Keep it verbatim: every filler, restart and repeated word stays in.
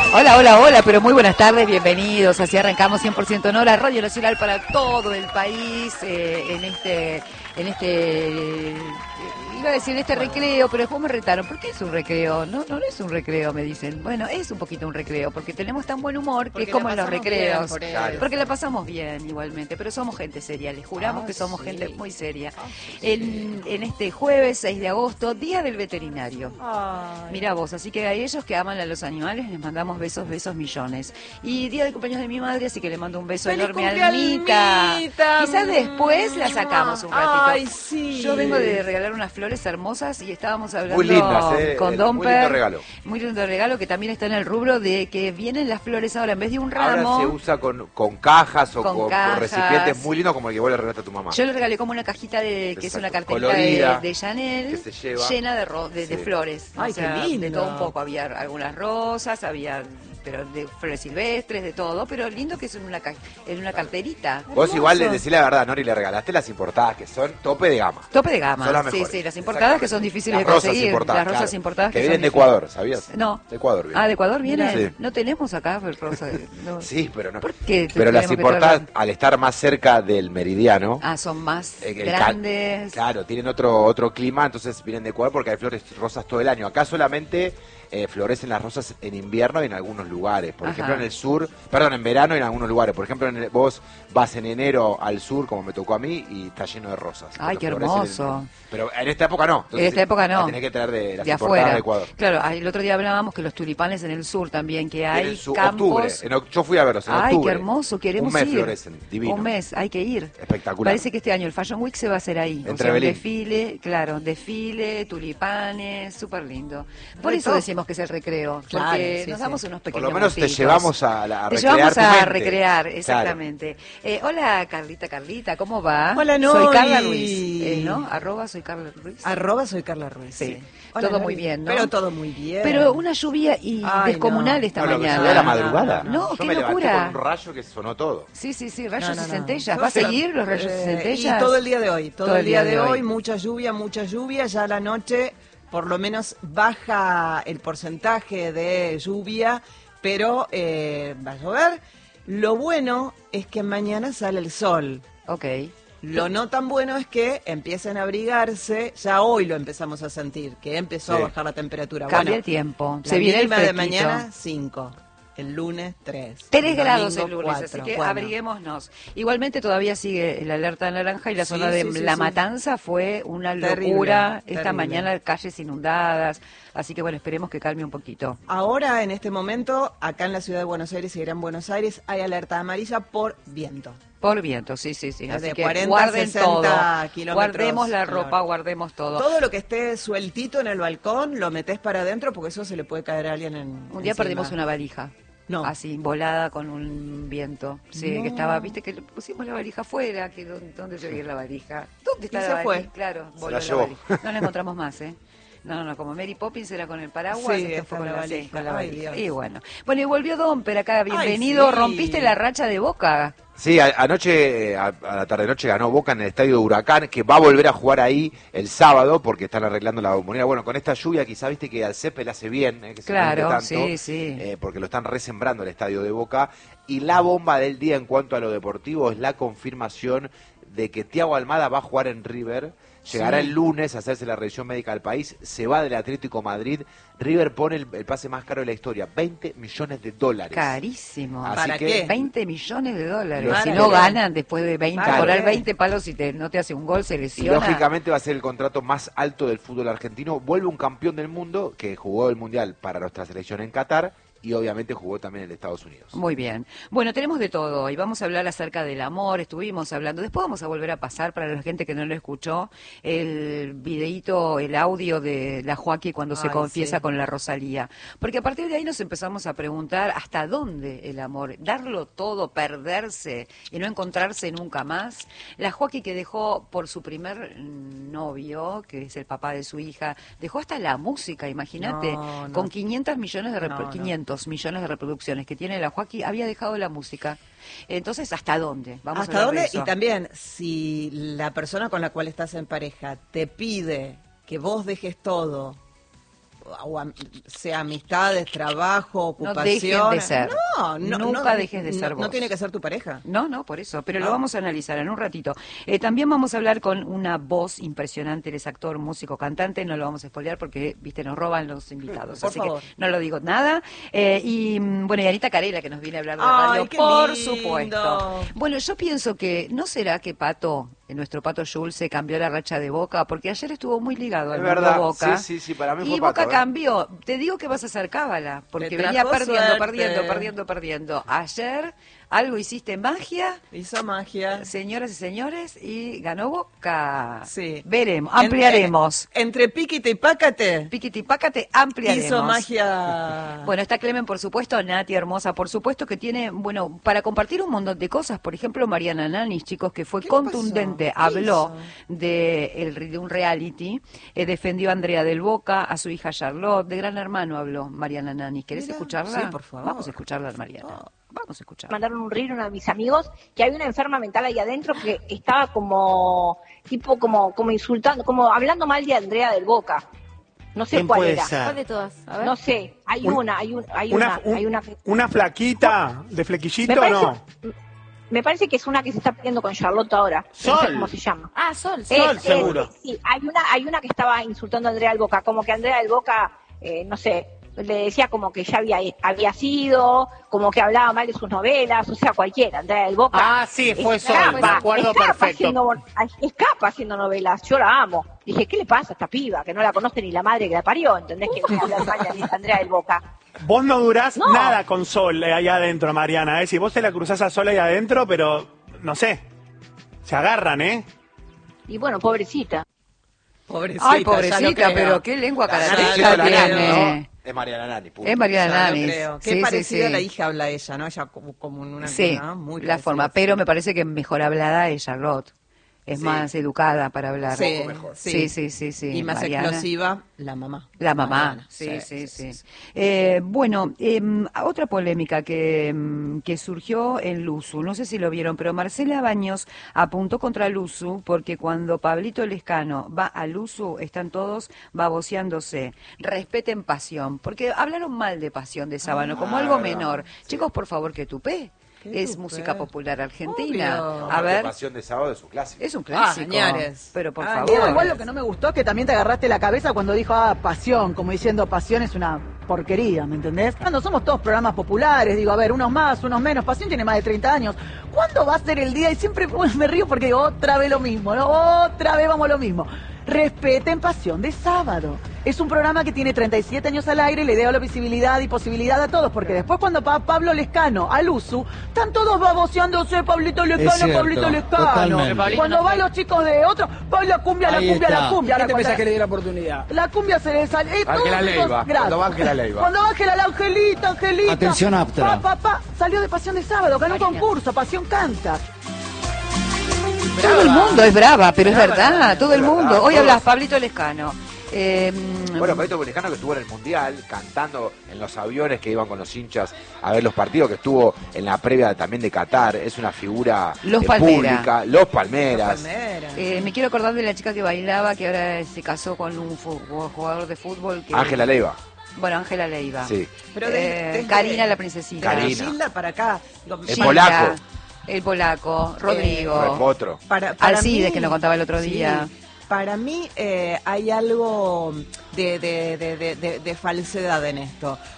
Hola, hola, hola, pero muy buenas tardes, bienvenidos. Así arrancamos cien por ciento en hora, Radio Nacional para todo el país, eh, en este, en este, eh, iba a decir en este recreo, pero después me retaron, ¿por qué es un recreo? No, no es un recreo, me dicen. Bueno, es un poquito un recreo, porque tenemos tan buen humor que porque es como en los recreos. Por porque la pasamos bien igualmente, pero somos gente seria, les juramos ah, que somos sí. gente muy seria. Ah, sí. en, en este jueves seis de agosto, Día del Veterinario. Ay. Mira vos, así que a ellos que aman a los animales les mandamos besos, besos millones. Y día de cumpleaños de mi madre, así que le mando un beso ¡Feliz enorme a cumple, Almita. Almita! Quizás después la sacamos un ratito. Ay, sí. Yo vengo de regalar unas flores hermosas y estábamos hablando Muy lindas, eh, con eh, Domper. muy lindo regalo. Muy lindo regalo que también está en el rubro de que vienen las flores ahora en vez de un ramo. Ahora se usa con, con cajas o Con con, con cajas. recipientes muy lindos como el que vos le regalaste a tu mamá. Yo le regalé como una cajita de que es Exacto. una carterita Colorida, de, de Chanel que se lleva. llena de, ro de, de Sí. flores. Ay, O sea, qué lindo. de todo un poco. Había algunas rosas, había pero de flores silvestres, de todo, pero lindo que es en una ca en una carterita. Vos Hermoso. igual le decís la verdad, Nori, le regalaste las importadas que son tope de gama. Tope de gama. Son las Sí, mejores. sí, las importadas que son difíciles Las de rosas conseguir. importadas, las rosas claro. importadas que que vienen son de difíciles. Ecuador, ¿sabías? No. De Ecuador vienen. Ah, de Ecuador viene. Sí. No tenemos acá el rosa. No. Sí, pero no. ¿Por qué Pero las tenemos que importadas, traerlas? al estar más cerca del meridiano, Ah, son más eh, el ca- grandes. claro, tienen otro otro clima, entonces vienen de Ecuador porque hay flores rosas todo el año. Acá solamente eh, florecen las rosas en invierno y en algunos lugares. Por Ajá. ejemplo, en el sur, perdón, en verano y en algunos lugares. Por ejemplo, en el- vos vas en enero al sur, como me tocó a mí, y está lleno de rosas. Ay, Porque qué florecen en- hermoso. pero en esta época no. En esta época no. La tenés que traer de las de importadas afuera. de Ecuador. Claro, ah, el otro día hablábamos que los tulipanes en el sur también, que hay En su campos. octubre. En oc- yo fui a verlos en Ay, octubre. qué hermoso, queremos Un mes ir. florecen, divino. Un mes, hay que ir. Espectacular. Parece que este año el Fashion Week se va a hacer ahí. En o sea, un Trevelin. desfile, claro, desfile, tulipanes, súper lindo. Por eso Reto. decimos que es el recreo, Claro, porque sí, nos sí. damos unos Por pequeños lo menos te gustitos. llevamos a, la, a Te recrear llevamos tu a mente. recrear, Claro. exactamente. Eh, hola, Carlita, Carlita, ¿cómo va? Hola, Soy Nori. Carla Ruiz, eh, ¿no? Arroba soy Carla Ruiz. Arroba soy Carla Ruiz. Sí. Hola, Todo Nori. muy bien, ¿no? Pero todo muy bien. Pero una lluvia y Ay, descomunal no. esta No, lo que mañana. se ve a la madrugada. No, Yo qué me levanté locura. con un rayo que sonó todo. Sí, sí, sí, rayos No, no, y no. centellas. Yo ¿Va a sé- seguir los rayos y eh, centellas? Y todo el día de hoy, todo, el día, de hoy, mucha lluvia, mucha lluvia, ya a la noche por lo menos baja el porcentaje de lluvia, pero eh, va a llover. Lo bueno es que mañana sale el sol. Ok. Lo no tan bueno es que empiecen a abrigarse, ya hoy lo empezamos a sentir, que empezó Sí. a bajar la temperatura. Cambia Bueno, el tiempo. la Se viene el mínima de fresquito. mañana cinco, el lunes tres. Tres el grados domingo, el lunes, cuatro. así que Bueno. abriguémonos. Igualmente todavía sigue la alerta naranja y la Sí, zona de sí, sí, La sí. Matanza fue una Terrible, locura. Esta terrible. mañana calles inundadas, así que bueno, esperemos que calme un poquito. Ahora, en este momento, acá en la ciudad de Buenos Aires y Gran Buenos Aires, hay alerta amarilla por viento. Por viento, sí, sí, sí. De Así que cuarenta, guarden sesenta todo. kilómetros Guardemos la por hora. ropa, guardemos todo. Todo lo que esté sueltito en el balcón lo metés para adentro porque eso se le puede caer a alguien en Un día encima. perdimos una valija. No. Así, volada con un viento. Sí, No. que estaba, viste que le pusimos la valija afuera, que ¿dónde, dónde se la valija? ¿Dónde está Y la se valija? fue. Claro, Se voló la la, llevó. valija. No la encontramos más, ¿eh? No, no, no, como Mary Poppins era con el paraguas, Sí, esto esta fue con la la, valija. sí, con la Ay, valija. Dios. Y bueno. Bueno, y volvió Domper acá, bienvenido. Ay, sí. Rompiste la racha de Boca. Sí, a- anoche, a, a la tarde-noche ganó Boca en el estadio de Huracán, que va a volver a jugar ahí el sábado porque están arreglando la bombonera. Bueno, con esta lluvia quizá viste que al césped le hace bien, eh, que se Claro, moje tanto, sí, sí. eh, porque lo están resembrando el estadio de Boca. Y la bomba del día en cuanto a lo deportivo es la confirmación de que Thiago Almada va a jugar en River. Llegará Sí. el lunes a hacerse la revisión médica al país, se va del Atlético Madrid. River pone el, el pase más caro de la historia, veinte millones de dólares. Carísimo. Así ¿Para que- qué? veinte millones de dólares. Lo Si espero. no ganan después de veinte, Claro. cobrar veinte palos y te, no te hace un gol, se Y lesiona. lógicamente va a ser el contrato más alto del fútbol argentino. Vuelve un campeón del mundo que jugó el Mundial para nuestra selección en Qatar y obviamente jugó también en Estados Unidos. Muy bien. Bueno, tenemos de todo y vamos a hablar acerca del amor, estuvimos hablando, después vamos a volver a pasar para la gente que no lo escuchó, el videíto, el audio de la Joaquí cuando se Ay, confiesa sí. con la Rosalía. Porque a partir de ahí nos empezamos a preguntar hasta dónde el amor, darlo todo, perderse y no encontrarse nunca más. La Joaquí que dejó por su primer mm, novio, que es el papá de su hija, dejó hasta la música, imagínate, No, no. con quinientos millones de No, no. quinientos millones de reproducciones que tiene la Joaquí, había dejado la música. Entonces, ¿hasta dónde? Vamos a ¿Hasta hablar de dónde? eso. Y también, si la persona con la cual estás en pareja te pide que vos dejes todo o am, sea amistades, trabajo, ocupación. No dejen de ser. No, no Nunca no, dejes de ser no, vos. No tiene que ser tu pareja. No, no, por eso. Pero No. lo vamos a analizar en un ratito. Eh, también vamos a hablar con una voz impresionante. Él es actor, músico, cantante. No lo vamos a spoilear porque, viste, nos roban los invitados. Por Así favor. que no lo digo nada. Eh, y, bueno, y Anita Carela, que nos viene a hablar de Ay, radio, qué por lindo. supuesto. Bueno, yo pienso que, ¿no será que Pato, nuestro Pato Jules, se cambió la racha de Boca? Porque ayer estuvo muy ligado al Es mundo verdad, Boca. sí, sí, sí, para mí fue Y Boca Pato, ¿eh? cambió. Te digo que vas a hacer cábala, porque Te venía trajo perdiendo, suerte. perdiendo, perdiendo, perdiendo. Ayer algo hiciste magia, Hizo magia. señoras y señores, y ganó Boca. Sí. Veremos, ampliaremos. En- entre píquete y pácate. Piquiti pácate, ampliaremos. Hizo magia. Bueno, está Clemen, por supuesto, Nati hermosa, por supuesto que tiene, bueno, para compartir un montón de cosas. Por ejemplo, Mariana Nanis, chicos, que fue ¿Qué le contundente, pasó? ¿Qué habló hizo? de, el- de un reality, eh, defendió a Andrea del Boca, a su hija Charlotte, de Gran Hermano habló Mariana Nanis. ¿Querés Mira, escucharla? sí, por favor. Vamos a escucharla, Mariana. Vamos a escucharla. Mandaron un reel a uno de mis amigos que había una enferma mental ahí adentro que estaba como tipo como como insultando, como hablando mal de Andrea del Boca. No sé ¿Quién cuál puede era. ser? ¿Cuál de todas? A ver. No sé, hay Un- una, hay, un, hay Una, una, un- hay una que una flaquita de me flequillito, parece, ¿no? me parece que es una que se está peleando con Charlotte ahora. No sé Sol. cómo se llama. Ah, Sol. Es- Sol, es- seguro. sí, hay una, hay una que estaba insultando a Andrea del Boca, como que Andrea del Boca, eh, no sé, le decía como que ya había, había sido, como que hablaba mal de sus novelas, o sea, cualquiera, Andrea del Boca. Ah, sí, fue Sol, escapa, me acuerdo escapa perfecto. Haciendo, escapa haciendo novelas, yo la amo. Dije, ¿qué le pasa a esta piba? Que no la conoce ni la madre que la parió, ¿entendés? Que viene a hablar mal de Andrea del Boca. Vos no durás No. nada con Sol eh, ahí adentro, Mariana. ¿eh? Si vos te la cruzás a Sol ahí adentro, pero no sé. Se agarran, ¿eh? Y bueno, pobrecita. Pobrecita, Ay, ya lo pobrecita, creo. pero qué lengua La karateca Nani, la Nani, tiene. ¿no? Es Mariana Nani, punto. Es Mariana Ya lo Nanis. creo. Qué Sí, sí, parecida sí. a la hija habla ella, ¿no? Ella como, como en una Sí, ¿no? Muy la parecida, forma, sí. pero me parece que mejor hablada es Charlotte. Es Sí. más educada para hablar. Sí, Sí, sí, sí, sí. Y más Mariana. explosiva, la mamá. La mamá, Mariana. sí, sí, sí. Eh, bueno, eh, otra polémica que, mm, que surgió en Luzu, no sé si lo vieron, pero Marcela Baños apuntó contra Luzu porque cuando Pablito Lescano va a Luzu están todos baboseándose. Respeten Pasión, porque hablaron mal de Pasión de Sábano como algo menor. Chicos, por favor, que tupé. ¿Qué Es tupé? música popular argentina. Obvio. A ver, Pasión de sábado es un clásico. es un clásico. Ah, señores. Pero por Ah, favor. Diego, Igual lo que no me gustó es que también te agarraste la cabeza cuando dijo, ah, pasión, como diciendo, pasión es una porquería, ¿me entendés? Cuando somos todos programas populares, digo, a ver, unos más, unos menos, Pasión tiene más de treinta años. ¿Cuándo va a ser el día? Y siempre pues, me río porque digo, otra vez lo mismo, ¿no? Otra vez vamos lo mismo. Respeten Pasión de Sábado. Es un programa que tiene treinta y siete años al aire, le dio la visibilidad y posibilidad a todos, porque después cuando pa Pablo Lescano al Usu, están todos baboseándose, Pablito Lescano, cierto, Pablito Lescano. totalmente. Cuando van los chicos de otro, va la cumbia, la Ahí cumbia, está. la cumbia. ¿Qué la te cumbia. pensás que le dio la oportunidad? La cumbia se le sale. Eh, todos Ángela esos- Leiva, gracias. cuando va Ángela Leiva. Cuando va Ángela, la Angelita, Angelita. Atención, Aptra. Pa, pa, pa, salió de Pasión de Sábado, ganó un concurso, Pasión Canta. Todo el mundo es brava, pero es Brava, verdad, brava, todo el verdad, mundo. Hoy todos. hablas Pablito Lescano. Eh, Bueno, Pablito Lescano que estuvo en el Mundial, cantando en los aviones que iban con los hinchas a ver los partidos, que estuvo en la previa también de Qatar, es una figura Los eh, Palmera. pública. Los Palmeras. Palmera. eh, me quiero acordar de la chica que bailaba, que ahora se casó con un fu- jugador de fútbol. Que, Ángela Leiva. Bueno, Ángela Leiva. Sí. Pero de- Eh, desde- Karina la princesita. Karina. De Gilda para acá. Digo, El Gilda, polaco. El polaco, Rodrigo. No es otro. Para, para Alcides, mí- que nos contaba el otro sí, día. para mí eh, hay algo de, de, de, de, de- de falsedad en esto.